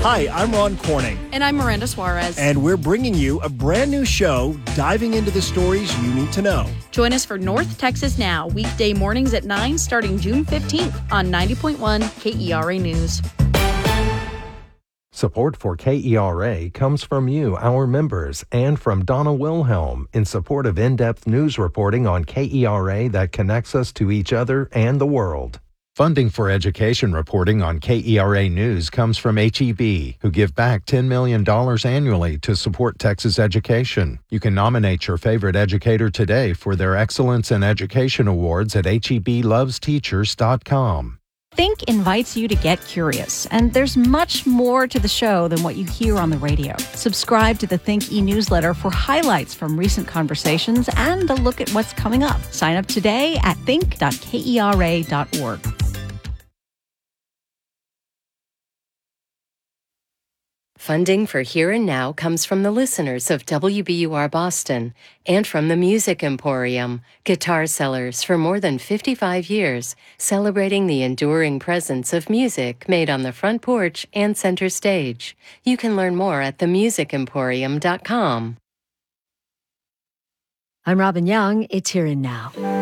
Hi, I'm Ron Corning. And I'm Miranda Suarez. And we're bringing you a brand new show diving into the stories you need to know. Join us for North Texas Now, weekday mornings at 9 starting June 15th on 90.1 KERA News. Support for KERA comes from you, our members, and from Donna Wilhelm in support of in-depth news reporting on KERA that connects us to each other and the world. Funding for education reporting on KERA News comes from HEB, who give back $10 million annually to support Texas education. You can nominate your favorite educator today for their Excellence in Education Awards at HEBlovesteachers.com. Think invites you to get curious, and there's much more to the show than what you hear on the radio. Subscribe to the Think e-newsletter for highlights from recent conversations and a look at what's coming up. Sign up today at think.kera.org. Funding for Here and Now comes from the listeners of WBUR Boston and from the Music Emporium, guitar sellers for more than 55 years, celebrating the enduring presence of music made on the front porch and center stage. You can learn more at themusicemporium.com. I'm Robin Young. It's Here and Now.